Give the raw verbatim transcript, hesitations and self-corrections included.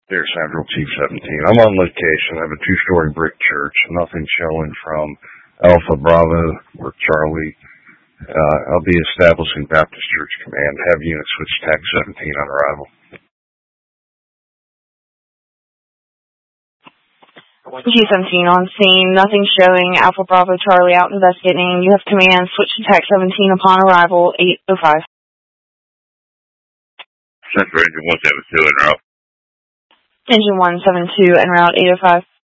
Air Central T seventeen. I'm on location. I have a two-story brick church. Nothing showing from Alpha Bravo or Charlie. Uh, I'll be establishing Baptist Church Command. Have unit switch T A C seventeen on arrival. T seventeen on scene. Nothing showing. Alpha Bravo Charlie out investigating. You have command. Switch to T A C seventeen upon arrival. eight oh five. Central Engine one seven two en route. Engine one seven two en route. eight oh five.